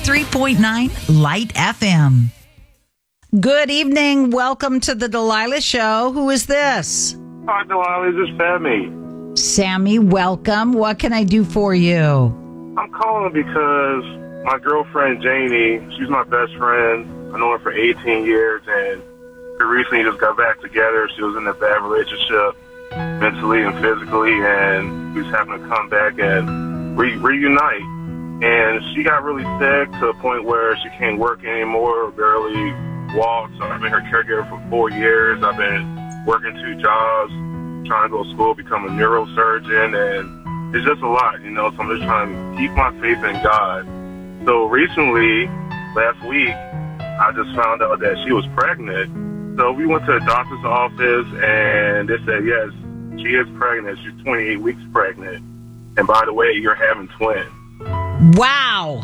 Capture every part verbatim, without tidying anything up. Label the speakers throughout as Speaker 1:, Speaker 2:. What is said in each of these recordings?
Speaker 1: three point nine Light F M. Good evening. Welcome to the Delilah Show. Who is this?
Speaker 2: Hi, Delilah. This is Sammy.
Speaker 1: Sammy, welcome. What can I do for you?
Speaker 2: I'm calling because my girlfriend, Janie, she's my best friend. I know her for eighteen years, and we recently just got back together. She was in a bad relationship, mentally and physically, and we just happened to come back and re- reunite. And she got really sick to a point where she can't work anymore, barely walk. So I've been her caregiver for four years. I've been working two jobs, trying to go to school, become a neurosurgeon, and it's just a lot, you know. So I'm just trying to keep my faith in God. So recently, last week, I just found out that she was pregnant. So we went to the doctor's office, and they said, yes, she is pregnant. She's twenty-eight weeks pregnant. And by the way, you're having twins.
Speaker 1: Wow.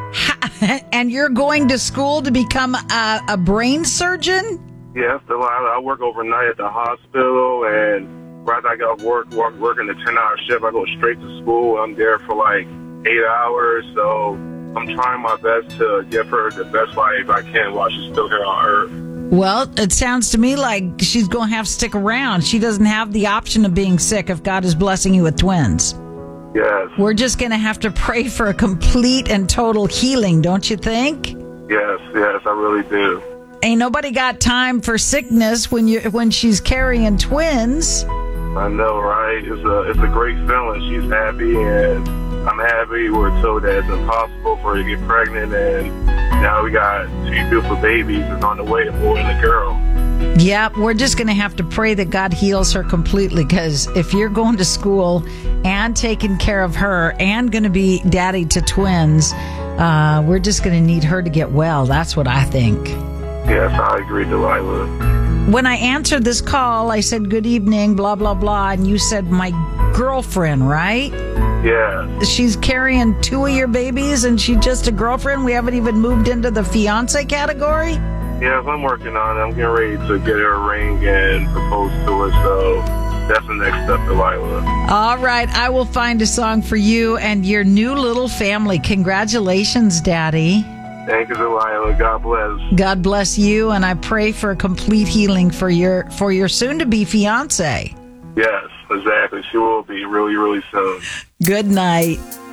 Speaker 1: And you're going to school to become a, a brain surgeon?
Speaker 2: Yes, Delilah. I work overnight at the hospital, and right after I got work, work working a ten-hour shift, I go straight to school. I'm there for like eight hours, so I'm trying my best to give her the best life I can while she's still here on Earth.
Speaker 1: Well, it sounds to me like she's going to have to stick around. She doesn't have the option of being sick if God is blessing you with twins.
Speaker 2: Yes.
Speaker 1: We're just going to have to pray for a complete and total healing, don't you think?
Speaker 2: Yes, yes, I really do.
Speaker 1: Ain't nobody got time for sickness when you when she's carrying twins.
Speaker 2: I know, right? It's a it's a great feeling. She's happy, and I'm happy. We're told that it's impossible for her to get pregnant, and now we got two beautiful babies that's on the way, a boy and a girl.
Speaker 1: Yeah, we're just going to have to pray that God heals her completely, because if you're going to school and taking care of her and going to be daddy to twins, uh, we're just going to need her to get well. That's what I think.
Speaker 2: Yes, I agree, Delilah.
Speaker 1: When I answered this call, I said, good evening, blah, blah, blah, and you said my girlfriend, right?
Speaker 2: Yeah.
Speaker 1: She's carrying two of your babies, and she's just a girlfriend? We haven't even moved into the fiance category?
Speaker 2: Yes, I'm working on it. I'm getting ready to get her a ring and propose to her, so that's the next step, Delilah.
Speaker 1: All right, I will find a song for you and your new little family. Congratulations, Daddy.
Speaker 2: Thank you, Delilah. God bless.
Speaker 1: God bless you, and I pray for a complete healing for your for your soon-to-be fiance.
Speaker 2: Yes, exactly. She will be really, really soon.
Speaker 1: Good night.